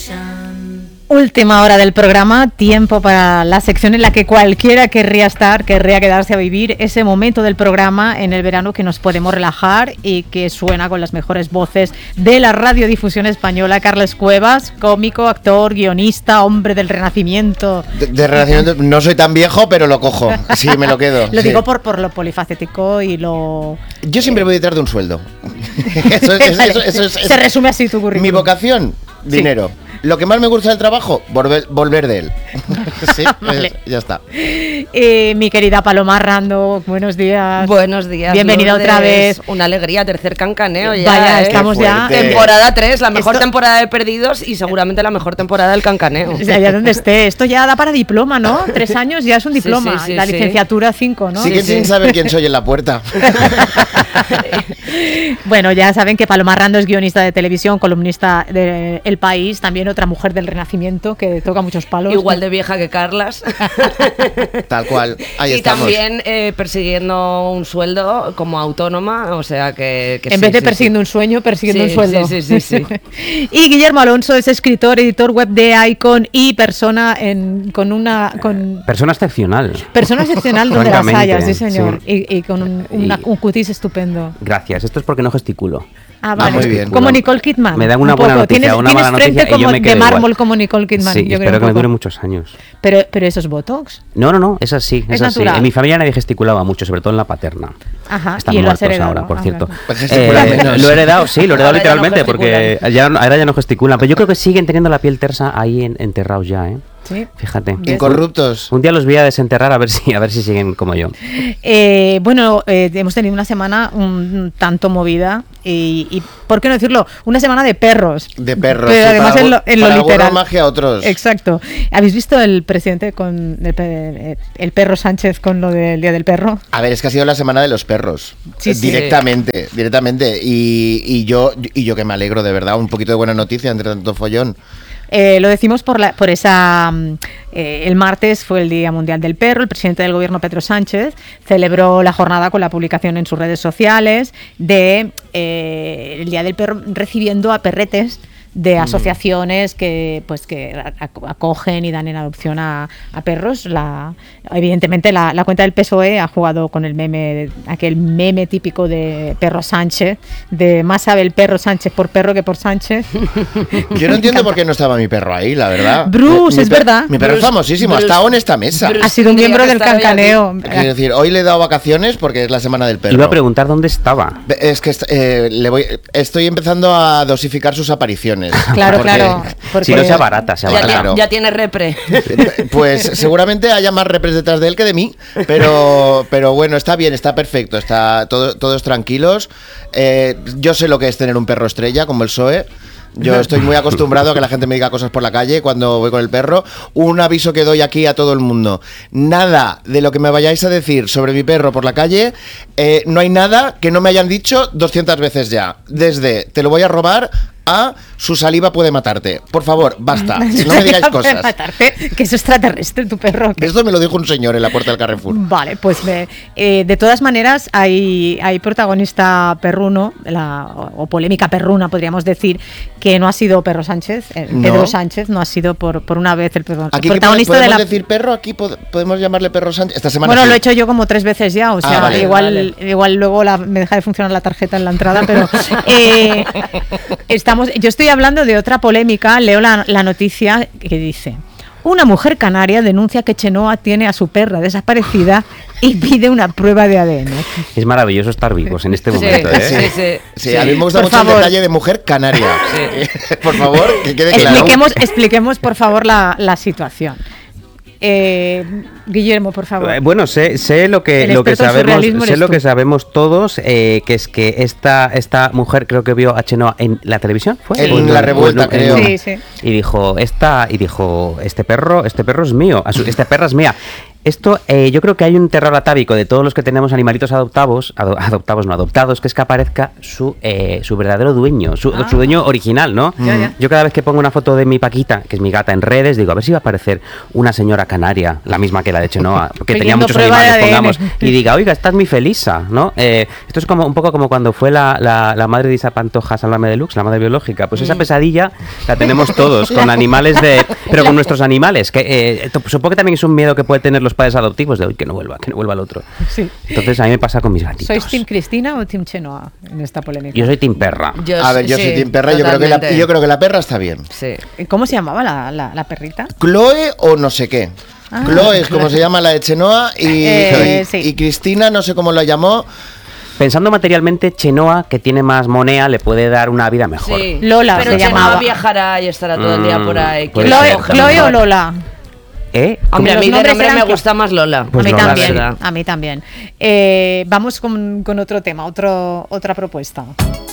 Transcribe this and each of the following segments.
Última hora del programa, tiempo para la sección en la que cualquiera querría quedarse a vivir ese momento del programa en el verano que nos podemos relajar y que suena con las mejores voces de la radiodifusión española. Carles Cuevas, cómico, actor, guionista, hombre del Renacimiento. De Renacimiento no soy tan viejo, pero lo cojo, sí, me lo quedo. Lo digo por lo polifacético y lo... Yo siempre voy detrás de un sueldo. Se resume así tu currículum. Mi vocación, dinero. Sí. Lo que más me gusta del trabajo, volver de él. Sí, vale. Ya está. Mi querida Paloma Rando, buenos días. Buenos días. Bienvenida otra vez. Una alegría, tercer cancaneo ya. Vaya, estamos ya. Temporada 3, la mejor temporada de Perdidos y seguramente la mejor temporada del cancaneo. O sea, ya donde esté. Esto ya da para diploma, ¿no? 3 años ya es un diploma. Sí, la licenciatura 5, ¿no? Siguen sin saber quién soy en la puerta. Bueno, ya saben que Paloma Rando es guionista de televisión, columnista de El País, también otra mujer del Renacimiento que toca muchos palos. Igual de vieja que Carlas. Tal cual, ahí estamos. Y también persiguiendo un sueldo como autónoma, o sea que en vez de persiguiendo un sueño, persiguiendo un sueldo. Sí. Y Guillermo Alonso es escritor, editor web de Icon y persona excepcional. Persona excepcional donde las hayas, sí señor. Sí. Y con un cutis estupendo. Gracias, esto es porque no gesticulo. Ah, vale. Muy bien. Como Nicole Kidman. Me dan una buena noticia, una mala noticia y yo me quedo de mármol igual. Como Nicole Kidman. Sí, yo espero que me dure muchos años. Pero eso es Botox. No, es así, es así. Natural. En mi familia nadie gesticulaba mucho, sobre todo en la paterna. Ajá. Están y muertos lo ahora, por cierto. Lo he heredado, sí, lo he heredado Ahora literalmente, ya no porque ahora ya no gesticulan. Pero yo creo que siguen teniendo la piel tersa ahí enterrados ya, ¿eh? Sí. Fíjate. Incorruptos. Un día los voy a desenterrar a ver si siguen como yo. Hemos tenido una semana un tanto movida y ¿por qué no decirlo? Una semana de perros. De perros. Pero sí, además en lo literal. Más que a otros. Exacto. ¿Habéis visto el presidente con el perro Sánchez con lo del Día del Perro? A ver, es que ha sido la semana de los perros. Sí. Directamente. Y yo que me alegro, de verdad, un poquito de buena noticia entre tanto follón. Lo decimos por esa... el martes fue el Día Mundial del Perro. El presidente del gobierno, Pedro Sánchez, celebró la jornada con la publicación en sus redes sociales de el Día del Perro, recibiendo a perretes de asociaciones que acogen y dan en adopción a perros. Evidentemente la cuenta del PSOE ha jugado con el meme, aquel meme típico de Perro Sánchez, de más sabe el perro Sánchez por perro que por Sánchez. Yo no entiendo por qué no estaba mi perro ahí, la verdad. Bruce, es verdad. Mi perro es famosísimo, ha estado en esta mesa. Ha sido un miembro del cancaneo. Quiero decir, hoy le he dado vacaciones porque es la semana del perro. Iba a preguntar dónde estaba. Es que estoy empezando a dosificar sus apariciones. Claro. Porque si no sea barata. Ya tiene repre. Pues seguramente haya más repres detrás de él que de mí, pero bueno, está bien, está perfecto, está todos tranquilos. Yo sé lo que es tener un perro estrella como el PSOE. Yo estoy muy acostumbrado a que la gente me diga cosas por la calle cuando voy con el perro. Un aviso que doy aquí a todo el mundo: nada de lo que me vayáis a decir sobre mi perro por la calle, no hay nada que no me hayan dicho 200 veces ya. Desde te lo voy a robar a su saliva puede matarte. Por favor, basta. No me digáis cosas. Puede matarte, que es extraterrestre tu perro. Esto me lo dijo un señor en la puerta del Carrefour. Vale, pues de todas maneras hay protagonista perruno, o polémica perruna, podríamos decir, que no ha sido Pedro Sánchez, Pedro Sánchez, no ha sido por una vez el protagonista de la... ¿Podemos decir perro? Aquí podemos llamarle Perro Sánchez. Esta semana bueno, sí. Lo he hecho yo como 3 veces ya, o sea, vale, igual luego me deja de funcionar la tarjeta en la entrada, pero yo estoy hablando de otra polémica. Leo la noticia que dice: una mujer canaria denuncia que Chenoa tiene a su perra desaparecida y pide una prueba de ADN. Es maravilloso estar vivos en este momento. Sí, a mí me gusta mucho el detalle de mujer canaria. Por favor, que quede claro. Expliquemos por favor la situación. Guillermo, por favor. Bueno, sé lo que sabemos todos, que es que esta mujer creo que vio a Chenoa en la televisión, ¿fue? En La Revuelta, creo. Sí. Y dijo, este perro es mío, esta perra es mía. Esto, yo creo que hay un terror atávico de todos los que tenemos animalitos adoptados, que es que aparezca su verdadero dueño, su dueño original, ¿no? Yo cada vez que pongo una foto de mi Paquita, que es mi gata, en redes, digo, a ver si va a aparecer una señora canaria, la misma que la de Chenoa, porque tenía muchos animales, pongamos, y diga, oiga, esta es mi Felisa, ¿no? Esto es como un poco como cuando fue la madre de Isa Pantoja, Sálvame Deluxe, la madre biológica, pues esa pesadilla la tenemos todos, con animales pero con nuestros animales, que supongo que también es un miedo que puede tener los padres adoptivos de hoy que no vuelva el otro. Sí. Entonces a mí me pasa con mis gatitos. ¿Sois Team Cristina o Team Chenoa en esta polémica? Yo soy Team Perra. Yo soy Team Perra. Yo creo que la perra está bien. Sí. ¿Cómo se llamaba la perrita? Chloe o no sé qué. Chloe es como se llama la de Chenoa y Cristina no sé cómo la llamó. Pensando materialmente, Chenoa, que tiene más monea, le puede dar una vida mejor. Sí. Lola, pero se llamaba. viajará y estará todo el día por ahí. ¿Chloe o Lola? Hombre, a mí de nombre me gusta más Lola. Pues a mí también. Vamos con otro tema, otra propuesta.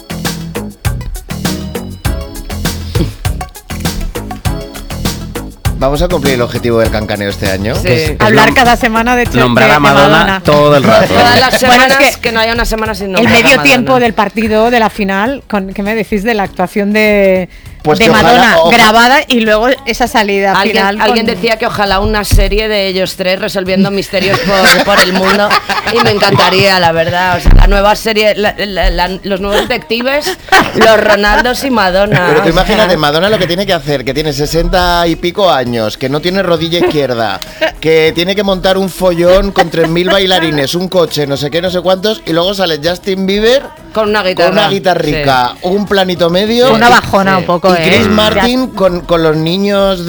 Vamos a cumplir el objetivo del cancaneo este año. Sí. Hablar cada semana de nombrar a Madonna todo el rato. Todas las semanas, es que no haya una semana sin nombrar el medio tiempo del partido, de la final, ¿qué me decís de la actuación de Madonna grabada y luego esa salida final? Alguien decía que ojalá una serie de ellos tres resolviendo misterios por el mundo, y me encantaría, la verdad. O sea, la nueva serie, los nuevos detectives, los Ronaldos y Madonna. Pero tú imagínate, Madonna lo que tiene que hacer, que tiene 60 y pico años, que no tiene rodilla izquierda, que tiene que montar un follón con 3.000 bailarines, un coche, no sé qué, no sé cuántos, y luego sale Justin Bieber con una guitarrica, un planito medio, una bajona un poco. Y Chris Martin con los niños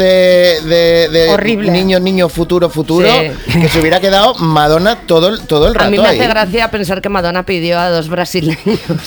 de horrible. Niño futuro, que se hubiera quedado Madonna todo el rato. A mí me hace gracia pensar que Madonna pidió a dos brasileños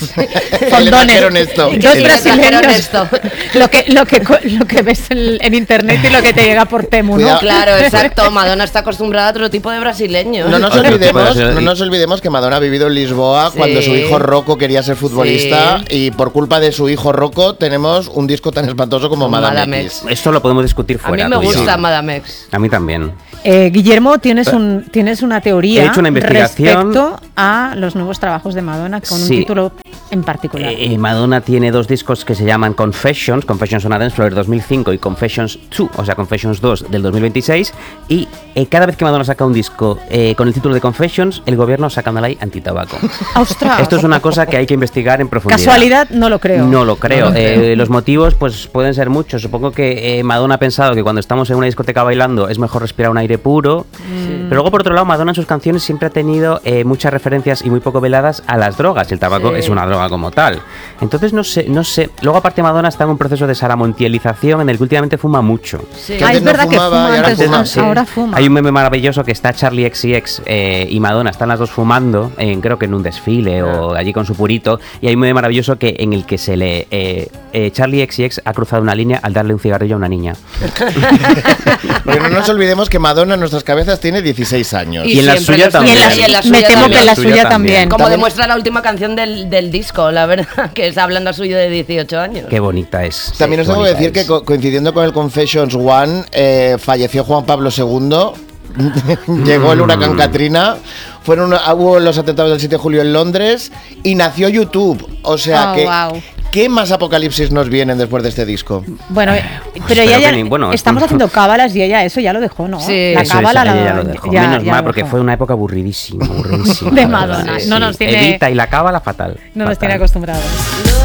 fondones. Dos brasileños. Lo que ves en internet y lo que te llega por Temu, ¿no? Claro, exacto. Madonna está acostumbrada a otro tipo de brasileños. No nos olvidemos que Madonna ha vivido en Lisboa cuando su hijo Rocco quería ser futbolista, y por culpa de su hijo Rocco tenemos un disco tan espantoso como Madame X. Esto lo podemos discutir fuera. A mí me gusta Madame X. A mí también. Guillermo, tienes una teoría he hecho una investigación respecto a los nuevos trabajos de Madonna con un título en particular. Madonna tiene dos discos que se llaman Confessions on a Dance Floor 2005 y Confessions 2, o sea, Confessions 2 del 2026, y cada vez que Madonna saca un disco con el título de Confessions, el gobierno saca una ley antitabaco. ¡Ostras! Esto es una cosa que hay que investigar en profundidad. ¿Casualidad? No lo creo. No lo creo. Los motivos pues pueden ser muchos. Supongo que Madonna ha pensado que cuando estamos en una discoteca bailando es mejor respirar un aire puro. Pero luego, por otro lado, Madonna en sus canciones siempre ha tenido muchas referencias y muy poco veladas a las drogas. Y el tabaco es una droga como tal. Entonces, no sé. Luego, aparte, Madonna está en un proceso de saramontielización en el que últimamente fuma mucho. Sí. Es verdad que fuma antes, ahora fuma. Hay un meme maravilloso que está Charli XCX y Madonna, están las dos fumando, creo que en un desfile o allí con su purito, y hay un meme maravilloso en el que Charli XCX ha cruzado una línea al darle un cigarrillo a una niña. Porque no nos olvidemos que Madonna en nuestras cabezas tiene 16 años. Y en la suya también. Me temo que en la suya también. Como demuestra la última canción del disco, la verdad, que está hablando a suyo de 18 años. Qué bonita es. También os tengo que decir que coincidiendo con el Confessions 1, falleció Juan Pablo II. Llegó el huracán Katrina, hubo los atentados del 7 de julio en Londres y nació YouTube. O sea ¿qué más apocalipsis nos vienen después de este disco? Bueno, pero ella estamos haciendo cábalas y ella eso ya lo dejó, ¿no? Sí. La cábala ya lo dejó. Menos mal, porque fue una época aburridísima. De Madonna. Sí. Evita y la cábala fatal. No nos tiene acostumbrados.